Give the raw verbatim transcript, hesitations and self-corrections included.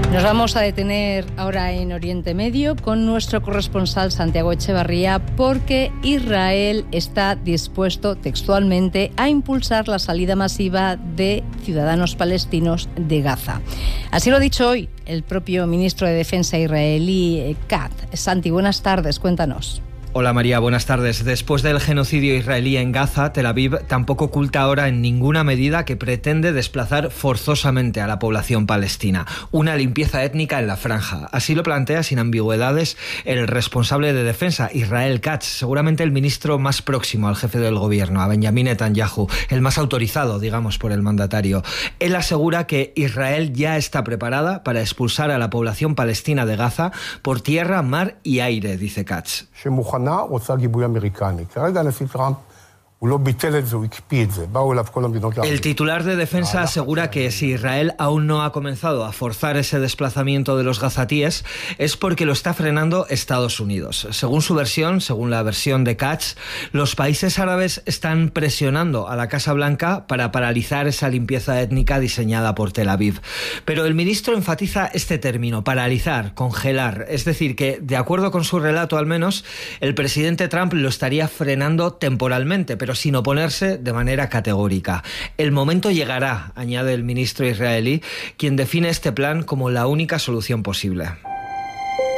Nos vamos a detener ahora en Oriente Medio con nuestro corresponsal Santiago Echevarría, porque Israel está dispuesto textualmente a impulsar la salida masiva de ciudadanos palestinos de Gaza. Así lo ha dicho hoy el propio ministro de Defensa israelí, Katz. Santi, buenas tardes, cuéntanos. Hola María, buenas tardes. Después del genocidio israelí en Gaza, Tel Aviv tampoco oculta ahora en ninguna medida que pretende desplazar forzosamente a la población palestina. Una limpieza étnica en la franja. Así lo plantea sin ambigüedades el responsable de defensa, Israel Katz, seguramente el ministro más próximo al jefe del gobierno, a Benjamin Netanyahu, el más autorizado, digamos, por el mandatario. Él asegura que Israel ya está preparada para expulsar a la población palestina de Gaza por tierra, mar y aire, dice Katz. El titular de defensa asegura que si Israel aún no ha comenzado a forzar ese desplazamiento de los gazatíes es porque lo está frenando Estados Unidos. Según su versión, según la versión de Katz, los países árabes están presionando a la Casa Blanca para paralizar esa limpieza étnica diseñada por Tel Aviv. Pero el ministro enfatiza este término, paralizar, congelar. Es decir, que, de acuerdo con su relato al menos, el presidente Trump lo estaría frenando temporalmente, pero sin oponerse de manera categórica. El momento llegará, añade el ministro israelí, quien define este plan como la única solución posible.